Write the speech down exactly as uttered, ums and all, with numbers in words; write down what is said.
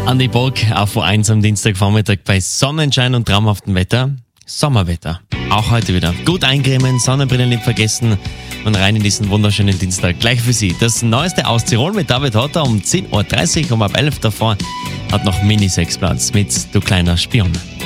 Andi Bock auf U eins am Dienstagvormittag bei Sonnenschein und traumhaftem Wetter. Sommerwetter. Auch heute wieder. Gut eincremen, Sonnenbrille nicht vergessen und rein in diesen wunderschönen Dienstag. Gleich für Sie das Neueste aus Tirol mit David Hotter um zehn Uhr dreißig, um ab elf davor hat noch Mini-Sex Platz mit Du kleiner Spion.